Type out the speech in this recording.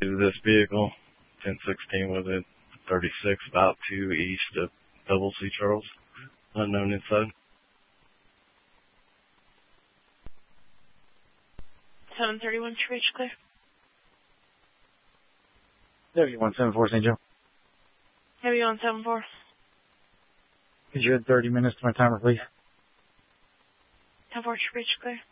This vehicle, 1016 with a 36, about 2 east of Double C Charles, unknown inside. 731 to reach clear. W174 St. Joe. W174. Could you add 30 minutes to my timer, please? 10-4 to reach clear.